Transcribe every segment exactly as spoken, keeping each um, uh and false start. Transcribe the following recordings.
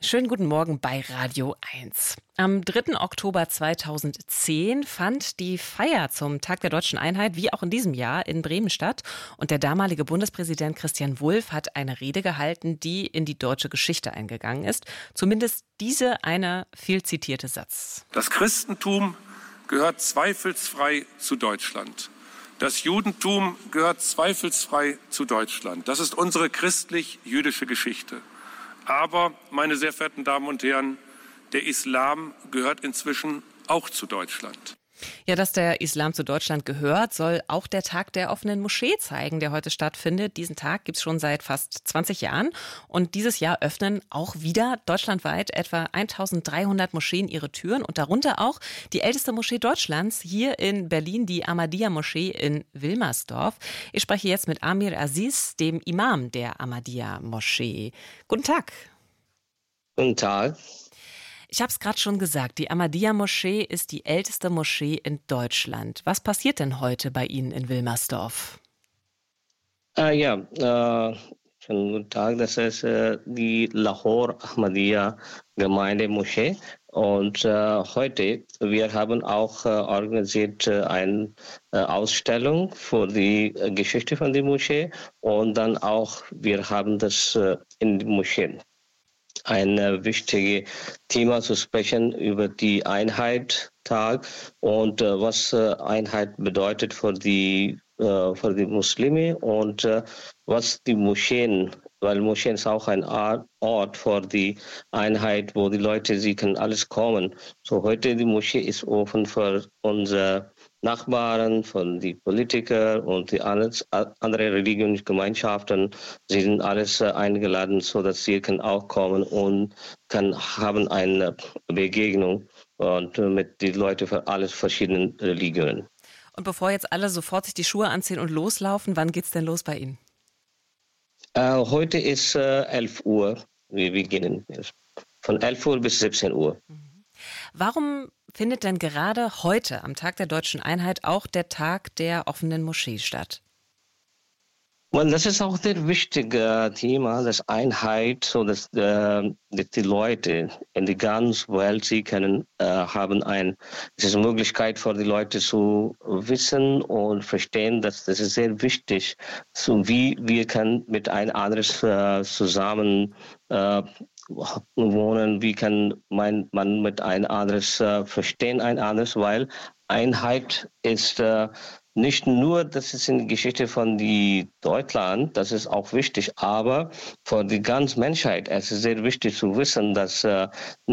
Schönen guten Morgen bei Radio eins. Am dritten Oktober zweitausendzehn fand die Feier zum Tag der Deutschen Einheit wie auch in diesem Jahr in Bremen statt. Und der damalige Bundespräsident Christian Wulff hat eine Rede gehalten, die in die deutsche Geschichte eingegangen ist. Zumindest diese eine viel zitierte Satz. Das Christentum gehört zweifelsfrei zu Deutschland. Das Judentum gehört zweifelsfrei zu Deutschland. Das ist unsere christlich-jüdische Geschichte. Aber, meine sehr verehrten Damen und Herren, der Islam gehört inzwischen auch zu Deutschland. Ja, dass der Islam zu Deutschland gehört, soll auch der Tag der offenen Moschee zeigen, der heute stattfindet. Diesen Tag gibt es schon seit fast zwanzig Jahren. Und dieses Jahr öffnen auch wieder deutschlandweit etwa eintausenddreihundert Moscheen ihre Türen. Und darunter auch die älteste Moschee Deutschlands hier in Berlin, die Ahmadiyya-Moschee in Wilmersdorf. Ich spreche jetzt mit Amir Aziz, dem Imam der Ahmadiyya-Moschee. Guten Tag. Guten Tag. Ich habe es gerade schon gesagt, die Ahmadiyya-Moschee ist die älteste Moschee in Deutschland. Was passiert denn heute bei Ihnen in Wilmersdorf? Äh, ja, äh, schönen guten Tag. Das ist äh, die Lahore Ahmadiyya Gemeindemoschee. Und äh, heute, wir haben auch äh, organisiert äh, eine äh, Ausstellung für die äh, Geschichte von der Moschee. Und dann auch, wir haben das äh, in die Moschee. Ein äh, wichtiges Thema zu sprechen über die Einheit-Tag und äh, was äh, Einheit bedeutet für die, äh, für die Muslime und äh, was die Moscheen, weil Moscheen ist auch ein Ort für die Einheit, wo die Leute, sie können alles kommen. So heute die Moschee ist offen für unsere Nachbarn, von die Politiker und die alles, andere Religionsgemeinschaften. Sie sind alles äh, eingeladen, so dass sie können auch kommen und kann haben eine Begegnung und äh, mit die Leute von alles verschiedenen Religionen. Und bevor jetzt alle sofort sich die Schuhe anziehen und loslaufen, wann geht's denn los bei Ihnen? Äh, heute ist äh, elf Uhr. Wir beginnen von elf Uhr bis siebzehn Uhr. Warum findet denn gerade heute, am Tag der Deutschen Einheit, auch der Tag der offenen Moschee statt? Und das ist auch ein wichtiges Thema, das Einheit, so dass, äh, dass die Leute in der ganzen Welt, sie können, äh, haben ein, es ist eine Möglichkeit für die Leute zu wissen und verstehen, dass das ist sehr wichtig, so wie wir können mit ein anderes äh, zusammen äh, wohnen, wie kann man, man mit ein anderes äh, verstehen, ein anderes, weil Einheit ist äh, nicht nur, das ist in der Geschichte von die Deutschland, das ist auch wichtig, aber für die ganze Menschheit, es ist sehr wichtig zu wissen, dass äh,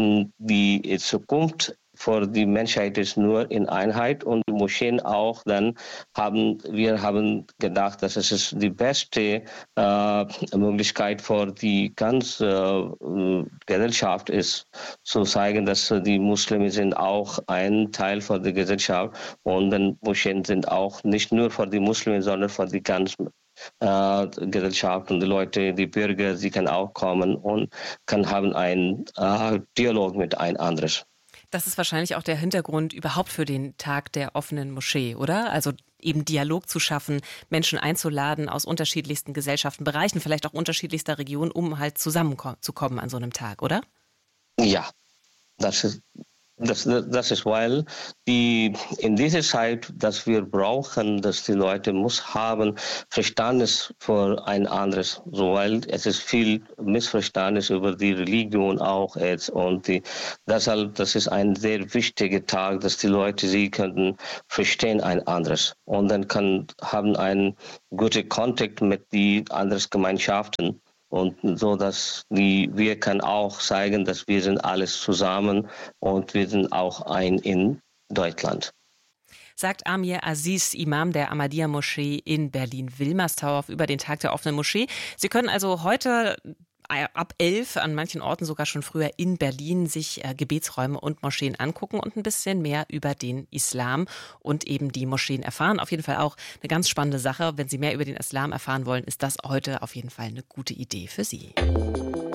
die Zukunft für die Menschheit ist nur in Einheit und die Moscheen auch. Dann haben wir haben gedacht, dass es ist die beste äh, Möglichkeit für die ganze äh, Gesellschaft ist, zu zeigen, dass die Muslime sind auch ein Teil von der Gesellschaft und die Moscheen sind auch nicht nur für die Muslime, sondern für die ganze äh, Gesellschaft und die Leute, die Bürger, sie können auch kommen und können haben einen äh, Dialog mit ein anderes. Das ist wahrscheinlich auch der Hintergrund überhaupt für den Tag der offenen Moschee, oder? Also eben Dialog zu schaffen, Menschen einzuladen aus unterschiedlichsten Gesellschaften, Bereichen, vielleicht auch unterschiedlichster Regionen, um halt zusammenzukommen an so einem Tag, oder? Ja, das ist Das, das ist, weil die in dieser Zeit, dass wir brauchen, dass die Leute muss haben Verständnis für ein anderes, so weil es ist viel Missverständnis über die Religion auch jetzt und die, deshalb das ist ein sehr wichtiger Tag, dass die Leute sie könnten verstehen ein anderes und dann kann haben einen guten Kontakt mit die anderen Gemeinschaften. Und so, dass die, wir können auch zeigen, dass wir sind alles zusammen und wir sind auch ein in Deutschland. Sagt Amir Aziz, Imam der Ahmadiyya-Moschee in Berlin-Wilmersdorf über den Tag der offenen Moschee. Sie können also heute ab elf, an manchen Orten sogar schon früher in Berlin, sich äh, Gebetsräume und Moscheen angucken und ein bisschen mehr über den Islam und eben die Moscheen erfahren. Auf jeden Fall auch eine ganz spannende Sache. Wenn Sie mehr über den Islam erfahren wollen, ist das heute auf jeden Fall eine gute Idee für Sie.